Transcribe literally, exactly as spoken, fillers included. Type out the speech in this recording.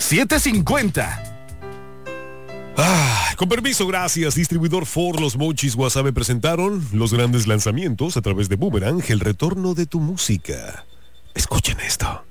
siete cincuenta. Ah, con permiso, gracias. Distribuidor Ford, los Mochis Wasabe presentaron los grandes lanzamientos a través de Boomerang, el retorno de tu música. Escuchen esto.